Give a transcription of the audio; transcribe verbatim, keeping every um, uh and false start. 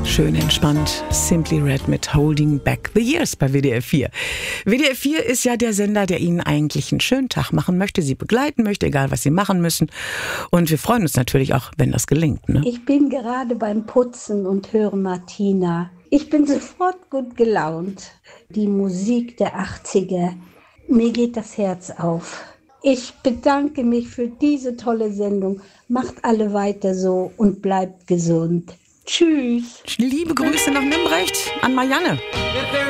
Schön entspannt. Simply Red mit Holding Back the Years bei W D R vier. W D R vier ist ja der Sender, der Ihnen eigentlich einen schönen Tag machen möchte, Sie begleiten möchte, egal was Sie machen müssen. Und wir freuen uns natürlich auch, wenn das gelingt. Ne? Ich bin gerade beim Putzen und höre Martina. Ich bin sofort gut gelaunt. Die Musik der achtziger, mir geht das Herz auf. Ich bedanke mich für diese tolle Sendung. Macht alle weiter so und bleibt gesund. Tschüss. Liebe Grüße nach Nimbrecht an Marianne.